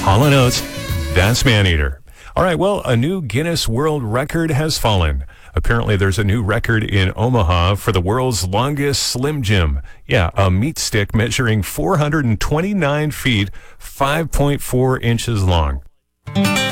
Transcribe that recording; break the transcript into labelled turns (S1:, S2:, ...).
S1: Hall & Oates, that's Maneater. All right, well, a new Guinness World Record has fallen. Apparently, there's a new record in Omaha for the world's longest Slim Jim. Yeah, a meat stick measuring 429 feet, 5.4 inches long.